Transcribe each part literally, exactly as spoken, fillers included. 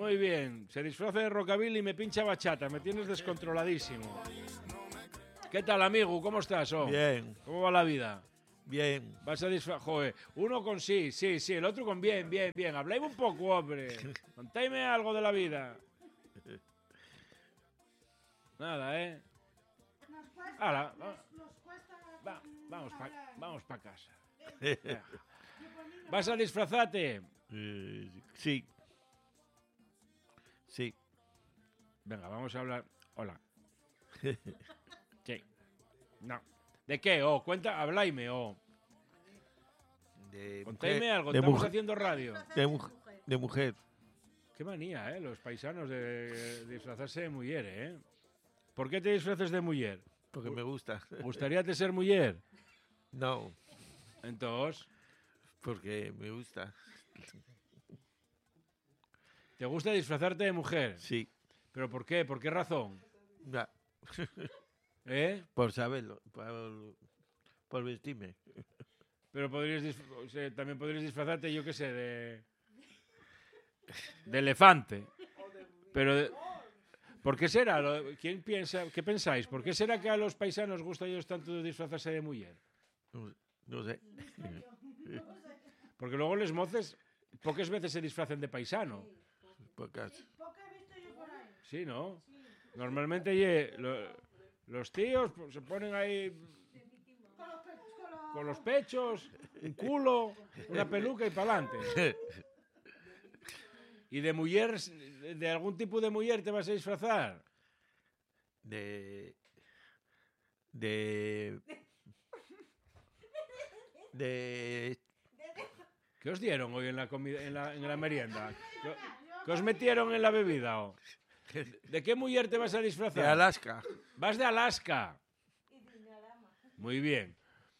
Muy bien. Se disfraza de rockabilly y me pincha bachata. Me tienes descontroladísimo. ¿Qué tal, amigo? ¿Cómo estás? Oh? Bien. ¿Cómo va la vida? Bien. Vas a disfrazar... Joder, uno con sí, sí, sí. El otro con bien, bien, bien. Habláis un poco, hombre. Contadme algo de la vida. Nada, ¿eh? Hala, va, va, vamos para vamos pa casa. ¿Vas a disfrazarte? Eh, sí. Sí. Venga, vamos a hablar. Hola. Sí. No. ¿De qué? Oh, cuenta, hablaime, oh. De Contadme mujer, algo, de estamos mujer, haciendo radio. de, mu- de mujer. Qué manía, ¿eh? Los paisanos de disfrazarse de mujer, ¿eh? ¿Por qué te disfrazas de mujer? Porque me gusta. ¿Gustaría de ser mujer? No, Entonces, porque me gusta. ¿te gusta disfrazarte de mujer? Sí. ¿Pero por qué? ¿Por qué razón? Ya, ¿Eh? por saberlo. Por, por vestirme. Pero podrías disf- o sea, también podrías disfrazarte, yo qué sé, de... de elefante. Pero... de- ¿Por qué será? Lo- ¿Quién piensa? ¿Qué pensáis? ¿Por qué será que a los paisanos gusta a ellos tanto disfrazarse de mujer? No, no sé. Porque luego los moces pocas veces se disfrazan de paisano. Porque Sí, ¿no? Normalmente ye, lo- los tíos pues, se ponen ahí con los pechos, un culo, una peluca y para adelante. ¿Y de mujer, de algún tipo de mujer te vas a disfrazar? de de de ¿Qué os dieron hoy en la comida, en la, en la merienda? ¿Qué, qué os metieron en la bebida? Oh? ¿De qué mujer te vas a disfrazar? de Alaska. Vas de Alaska. Muy bien.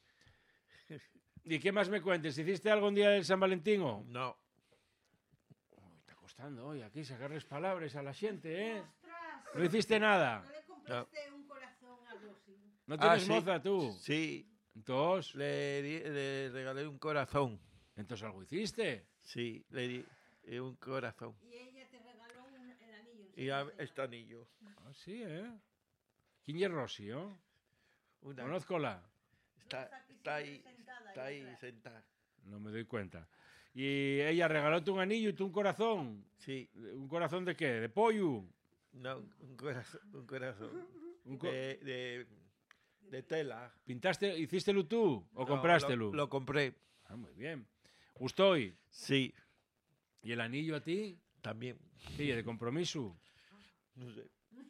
¿Y qué más me cuentes? ¿Hiciste algún día del San Valentín? Oh? No. Uy, está costando hoy aquí sacarles palabras a la gente, ¿eh? ¿No hiciste nada? ¿No le compraste un corazón algo así? ¿No Ah, tienes sí. moza tú? Sí, Entonces, le, di- le regalé un corazón. entonces algo hiciste. Sí, le di eh, un corazón. Y ella te regaló un, el anillo. Y a- este anillo. Ah, sí, ¿eh? ¿Quién es Rosy, oh? Una, Conózcola. está, está ahí, está ahí sentada. No me doy cuenta. Y ella regalóte un anillo y tú un corazón. Sí, ¿Un corazón de qué? ¿De pollo? no, un corazón. Un corazón. Un co- De, de, de tela. ¿Pintaste, hicístelo tú o No, comprástelo? Lo, lo compré. Ah, muy bien. ¿Gustó hoy? Sí, ¿Y el anillo a ti? también. ¿Qué? ¿De compromiso? No sé.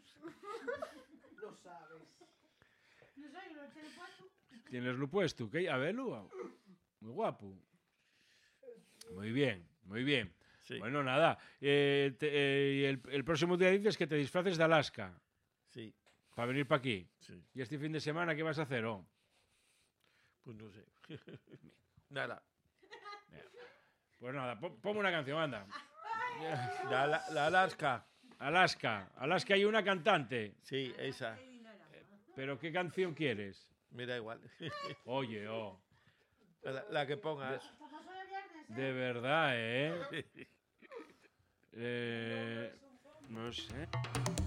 Lo sabes. No sé, lo eché en puesto. ¿Tienes lo puesto? ¿Qué? A verlo. Muy guapo. Muy bien, muy bien. Sí, Bueno, nada. Eh, te- eh, y el, el próximo día dices que te disfraces de Alaska sí, para venir para aquí. sí. ¿Y este fin de semana qué vas a hacer? Oh? Pues no sé. Nada. Pues nada, pon- ponme una canción, anda. La, la, la Alaska. Alaska. Alaska hay una cantante. Sí, esa. ¿Pero qué canción quieres? Me da igual. Oye, oh. La, la que pongas. De verdad, ¿eh? eh no sé.